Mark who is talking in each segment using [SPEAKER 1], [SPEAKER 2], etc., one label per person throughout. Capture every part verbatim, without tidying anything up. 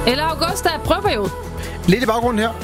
[SPEAKER 1] Eller Augusta, prøveperiode.
[SPEAKER 2] Lidt i baggrunden her.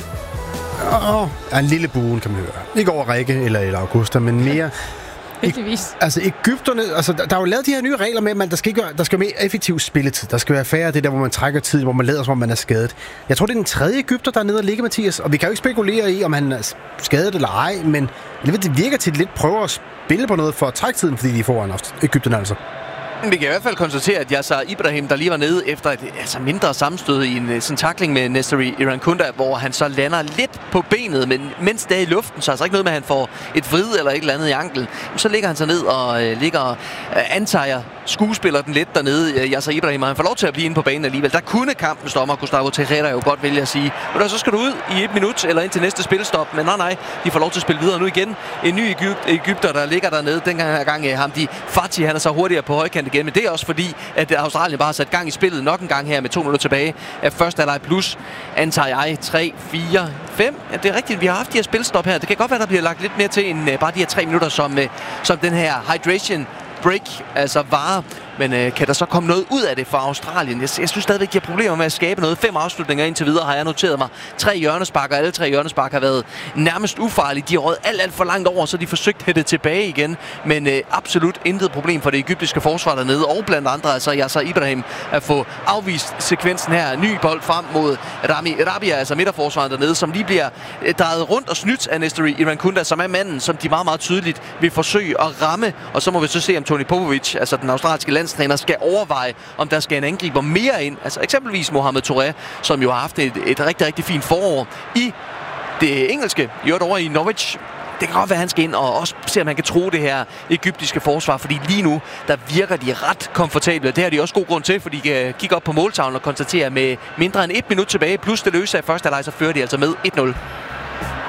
[SPEAKER 2] Åh, oh, en lille buen, kan man høre. Ikke over Rikke eller, eller Augusta, men mere...
[SPEAKER 1] Heldigvis.
[SPEAKER 2] Altså, Egypterne... Altså, der, der er jo lavet de her nye regler med, at der skal, ikke, der skal være mere effektiv spilletid. Der skal være færre af det der, hvor man trækker tid, hvor man lader, som om man er skadet. Jeg tror, det er den tredje Egypter, der er nede og ligger, Mathias. Og vi kan jo ikke spekulere i, om han er skadet eller ej, men det virker til, at de lidt prøver at spille på noget for at trække tiden, fordi de er foran os. Egypterne altså.
[SPEAKER 3] Vi kan i hvert fald konstatere, at Yasser Ibrahim, der lige var nede efter et altså mindre sammenstød i en sådan tackling med Nestory Irankunda, hvor han så lander lidt på benet, men mens det er i luften, så er altså ikke noget med, at han får et vrid eller et eller andet i anklen. Så ligger han så ned og øh, ligger øh, antager skuespiller den lidt dernede, øh, Yasser Ibrahim, og han får lov til at blive inde på banen alligevel. Der kunne kampens dommer, Gustavo Tejera, jo godt vælge at sige, og så skal du ud i et minut eller indtil næste spilstop, men nej, nej, de får lov til at spille videre nu igen. En ny Egypt, Egypter, der ligger dernede, dengang her gang øh, ham de Fati, han er så hurtigere på højkant igen, men det er også fordi, at Australien bare har sat gang i spillet nok en gang her med to minutter tilbage. At først er der plus, antager jeg, tre, fire, fem. Ja, det er rigtigt, vi har haft de her spilstop her. Det kan godt være, der bliver lagt lidt mere til end uh, bare de her tre minutter, som, uh, som den her hydration break altså varer. Men øh, kan der så komme noget ud af det for Australien? Jeg, jeg synes stadigvæk, de har problemer med at skabe noget. Fem afslutninger indtil videre har jeg noteret mig. Tre hjørnespark, og alle tre hjørnespark har været nærmest ufarlige. De har røget alt, alt for langt over, så de forsøgte at hætte tilbage igen. Men øh, absolut intet problem for det egyptiske forsvar dernede. Og blandt andre altså Yasser Ibrahim at få afvist sekvensen her. Ny bold frem mod Rami Rabia, altså midterforsvaret dernede, som lige bliver øh, drejet rundt og snydt af Nestory Irankunda, som er manden, som de meget, meget tydeligt vil forsøge at ramme. Og så må vi så se, om Tony Popovic, altså den australske landstræner, skal overveje, om der skal en angriber mere ind. Altså eksempelvis Mohamed Touré, som jo har haft et, et rigtig, rigtig fint forår i det engelske, i øvrigt over i Norwich. Det kan godt være, at han skal ind og også se, om han kan tro det her egyptiske forsvar, fordi lige nu, der virker de ret komfortable. Det har de også god grund til, fordi de kan kigge op på måltavlen og konstatere, med mindre end et minut tilbage, plus det løse af første halvleg, så fører de altså med et nul.